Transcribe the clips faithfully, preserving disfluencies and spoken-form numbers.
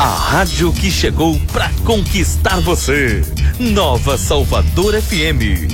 A rádio que chegou pra conquistar você. Nova Salvador F M.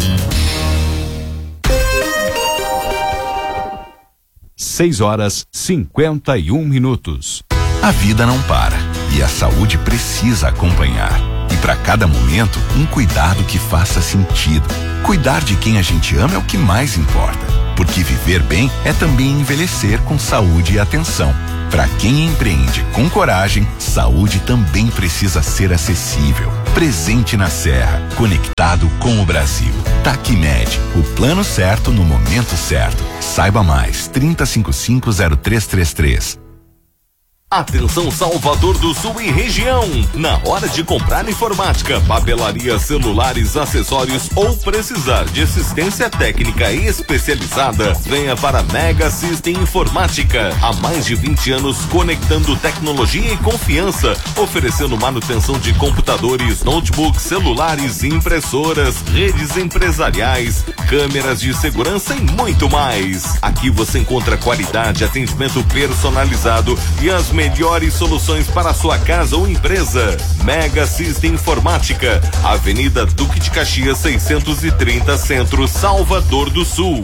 Seis horas cinquenta e um minutos. A vida não para e a saúde precisa acompanhar. E para cada momento, um cuidado que faça sentido. Cuidar de quem a gente ama é o que mais importa. Porque viver bem é também envelhecer com saúde e atenção. Para quem empreende com coragem, saúde também precisa ser acessível. Presente na Serra, conectado com o Brasil. Tacmed, o plano certo no momento certo. Saiba mais, trinta e cinquenta e cinco zero três três três. Atenção Salvador do Sul e região. Na hora de comprar informática, papelaria, celulares, acessórios ou precisar de assistência técnica especializada, venha para Mega System Informática. Há mais de vinte anos conectando tecnologia e confiança, oferecendo manutenção de computadores, notebooks, celulares, impressoras, redes empresariais, câmeras de segurança e muito mais. Aqui você encontra qualidade, atendimento personalizado e as melhores soluções para a sua casa ou empresa. Mega System Informática, Avenida Duque de Caxias seiscentos e trinta, Centro, Salvador do Sul.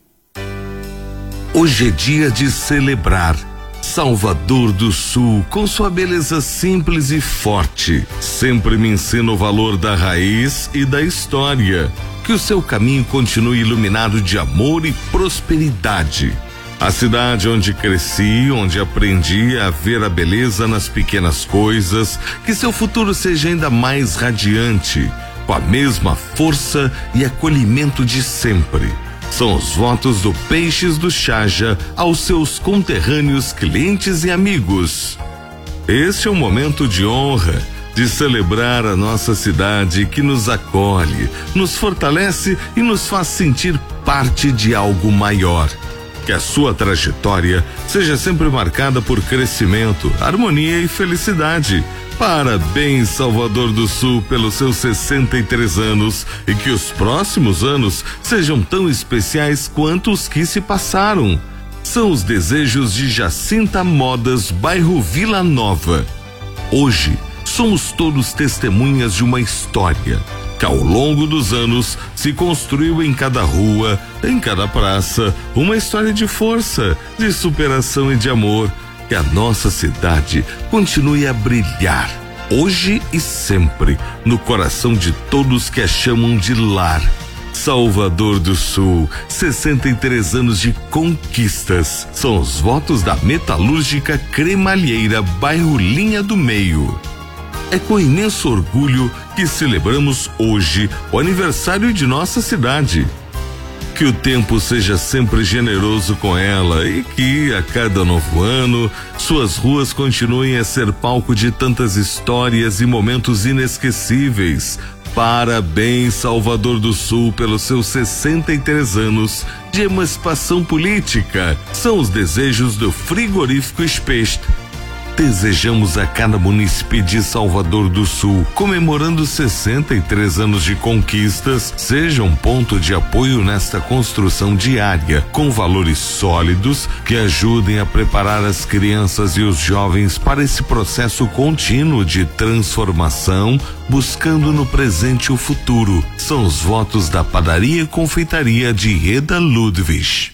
Hoje é dia de celebrar. Salvador do Sul, com sua beleza simples e forte, sempre me ensina o valor da raiz e da história. Que o seu caminho continue iluminado de amor e prosperidade. A cidade onde cresci, onde aprendi a ver a beleza nas pequenas coisas, que seu futuro seja ainda mais radiante, com a mesma força e acolhimento de sempre. São os votos do Peixes do Chaja aos seus conterrâneos, clientes e amigos. Este é um momento de honra, de celebrar a nossa cidade que nos acolhe, nos fortalece e nos faz sentir parte de algo maior. Que a sua trajetória seja sempre marcada por crescimento, harmonia e felicidade. Parabéns, Salvador do Sul, pelos seus sessenta e três anos e que os próximos anos sejam tão especiais quanto os que se passaram. São os desejos de Jacinta Modas, bairro Vila Nova. Hoje, somos todos testemunhas de uma história que ao longo dos anos se construiu em cada rua, em cada praça, uma história de força, de superação e de amor. Que a nossa cidade continue a brilhar, hoje e sempre, no coração de todos que a chamam de lar. Salvador do Sul, sessenta e três anos de conquistas. São os votos da Metalúrgica Cremalheira, bairro Linha do Meio. É com imenso orgulho que celebramos hoje o aniversário de nossa cidade. Que o tempo seja sempre generoso com ela e que, a cada novo ano, suas ruas continuem a ser palco de tantas histórias e momentos inesquecíveis. Parabéns, Salvador do Sul, pelos seus sessenta e três anos de emancipação política. São os desejos do Frigorífico Specht. Desejamos a cada munícipe de Salvador do Sul, comemorando sessenta e três anos de conquistas, seja um ponto de apoio nesta construção diária, com valores sólidos que ajudem a preparar as crianças e os jovens para esse processo contínuo de transformação, buscando no presente o futuro. São os votos da Padaria e Confeitaria de Reda Ludwig.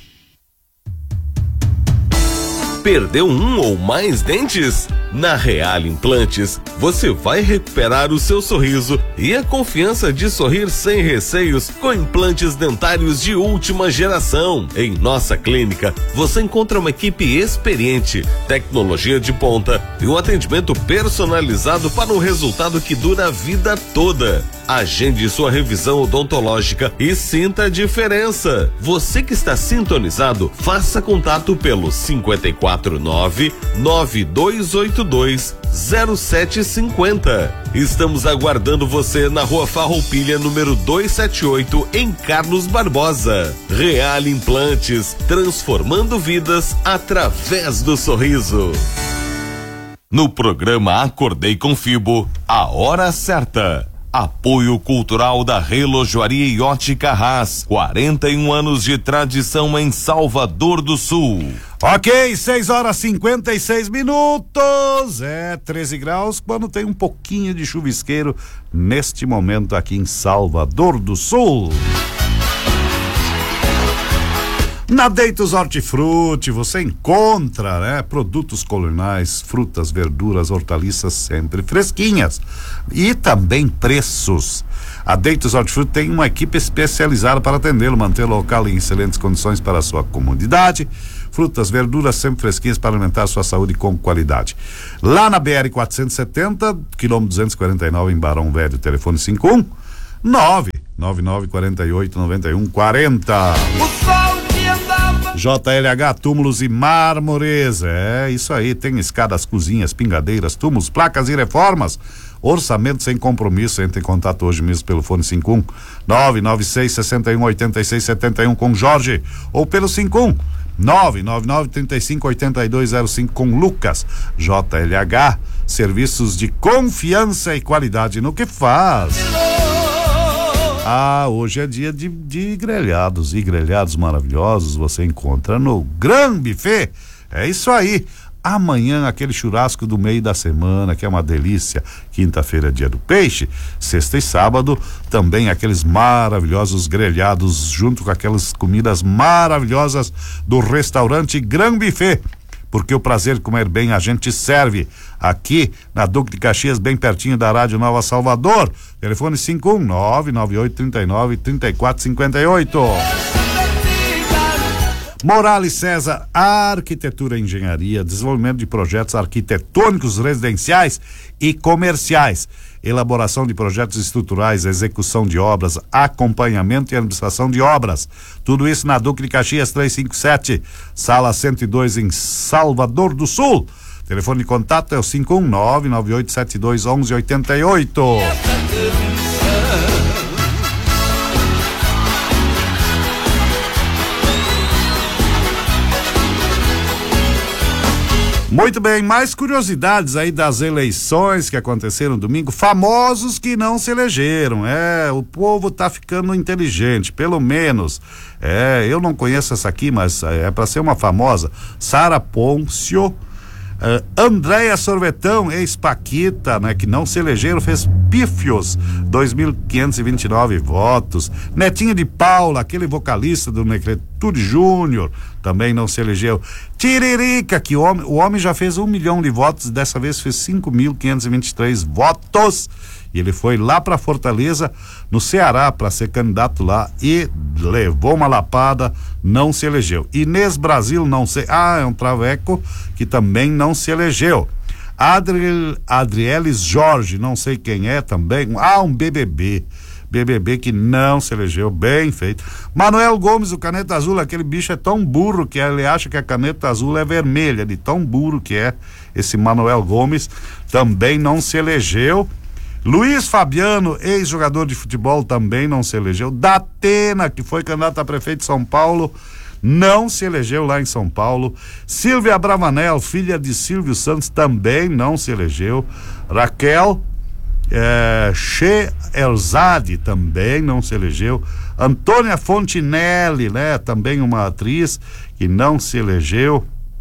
Perdeu um ou mais dentes? Na Real Implantes, você vai recuperar o seu sorriso e a confiança de sorrir sem receios com implantes dentários de última geração. Em nossa clínica, você encontra uma equipe experiente, tecnologia de ponta e um atendimento personalizado para um resultado que dura a vida toda. Agende sua revisão odontológica e sinta a diferença. Você que está sintonizado, faça contato pelo cinco quatro nove, nove dois oito dois, zero sete cinco zero. Estamos aguardando você na Rua Farroupilha, número duzentos e setenta e oito, em Carlos Barbosa. Real Implantes, transformando vidas através do sorriso. No programa Acordei com Fibo, a hora certa. Apoio cultural da Relojoaria e Ótica Haas, quarenta e um anos de tradição em Salvador do Sul. Ok, seis horas e cinquenta e seis minutos, é treze graus, quando tem um pouquinho de chuvisqueiro neste momento aqui em Salvador do Sul. Na Deitos Hortifruti você encontra, né, produtos culinários, frutas, verduras, hortaliças sempre fresquinhas e também preços. A Deitos Hortifruti tem uma equipe especializada para atendê-lo, manter o local em excelentes condições para a sua comodidade. Frutas, verduras sempre fresquinhas para alimentar a sua saúde com qualidade. Lá na B R quatrocentos e setenta, quilômetro duzentos e quarenta e nove, em Barão Velho, telefone cinco um nove nove nove quatro oito nove um quatro zero. J L H Túmulos e Mármores, é isso aí, tem escadas, cozinhas, pingadeiras, túmulos, placas e reformas. Orçamento sem compromisso. Entre em contato hoje mesmo pelo fone cinco um nove nove seis seis um oito seis sete um com Jorge, ou pelo cinco um nove nove nove três cinco oito dois zero cinco com Lucas. J L H, serviços de confiança e qualidade no que faz. Ah, hoje é dia de, de grelhados, e grelhados maravilhosos você encontra no Gran Buffet. É isso aí. Amanhã aquele churrasco do meio da semana, que é uma delícia. Quinta-feira, dia do peixe. Sexta e sábado também aqueles maravilhosos grelhados, junto com aquelas comidas maravilhosas do restaurante Gran Buffet. Porque o prazer de comer bem a gente serve. Aqui na Duque de Caxias, bem pertinho da Rádio Nova Salvador. Telefone cinco um nove nove oito três nove três quatro cinco oito. Morales César, Arquitetura e Engenharia, desenvolvimento de projetos arquitetônicos residenciais e comerciais, elaboração de projetos estruturais, execução de obras, acompanhamento e administração de obras. Tudo isso na Duque de Caxias trezentos e cinquenta e sete, sala cento e dois, em Salvador do Sul. Telefone de contato é o cinco um nove nove oito sete dois um um oito oito. Muito bem, mais curiosidades aí das eleições que aconteceram domingo. Famosos que não se elegeram. É, o povo tá ficando inteligente, pelo menos. É, eu não conheço essa aqui, mas é para ser uma famosa. Sara Pôncio. Uh, Andréia Sorvetão, ex-Paquita, né, que não se elegeram, fez pífios, dois mil quinhentos e vinte e nove votos. Netinho de Paula, aquele vocalista do Necretude Júnior, também não se elegeu. Tiririca, que o homem, o homem já fez um milhão de votos, dessa vez fez cinco mil quinhentos e vinte e três votos. E ele foi lá para Fortaleza, no Ceará, para ser candidato lá e levou uma lapada, não se elegeu. Inês Brasil, não sei, ah, é um traveco que também não se elegeu. Adri, Adrielis Jorge, não sei quem é também, ah, um B B B. B B B que não se elegeu, bem feito. Manuel Gomes, o Caneta Azul, aquele bicho é tão burro que ele acha que a caneta azul é vermelha, de tão burro que é esse Manuel Gomes, também não se elegeu. Luiz Fabiano, ex-jogador de futebol, também não se elegeu. Datena, que foi candidato a prefeito de São Paulo, não se elegeu lá em São Paulo. Silvia Bravanel, filha de Silvio Santos, também não se elegeu. Raquel é, Che Elzade também não se elegeu. Antônia Fontinelli, né, também uma atriz que não se elegeu.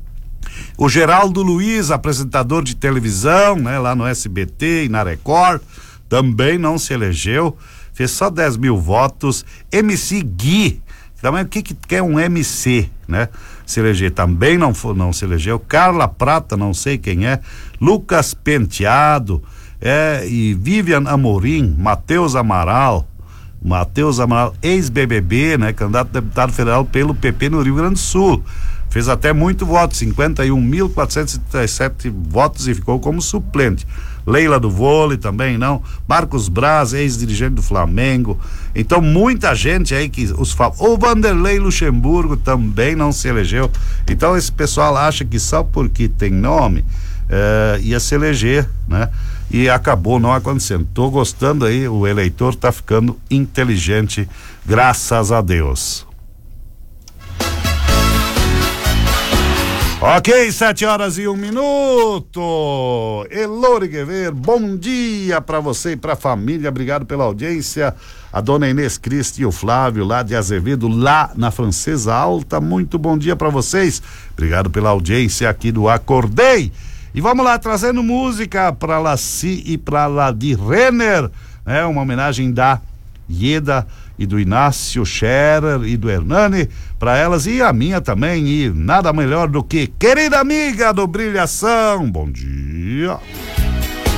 O Geraldo Luiz, apresentador de televisão, né, lá no S B T e na Record, também não se elegeu, fez só dez mil votos. M C Gui, também o que que é um M C, né? Se eleger, também não, não se elegeu. Carla Prata, não sei quem é. Lucas Penteado, é, e Vivian Amorim, Matheus Amaral, Matheus Amaral, ex-B B B, né? Candidato a deputado federal pelo P P no Rio Grande do Sul. Fez até muito voto, cinquenta e um mil quatrocentos e trinta e sete votos, e ficou como suplente. Leila do Vôlei também não. Marcos Braz, ex-dirigente do Flamengo. Então muita gente aí que os fala. O Vanderlei Luxemburgo também não se elegeu. Então esse pessoal acha que só porque tem nome é, ia se eleger, né? E acabou não acontecendo. Tô gostando aí, o eleitor tá ficando inteligente, graças a Deus. Ok, sete horas e um minuto. Elore Guever, bom dia para você e para a família. Obrigado pela audiência. A dona Inês Cristi e o Flávio lá de Azevedo, lá na Francesa Alta. Muito bom dia para vocês. Obrigado pela audiência aqui do Acordei. E vamos lá, trazendo música para Laci e para Ladi Renner, né? Uma homenagem da Ieda e do Inácio Scherer e do Hernani para elas e a minha também, e nada melhor do que Querida Amiga do Brilhação. Bom dia.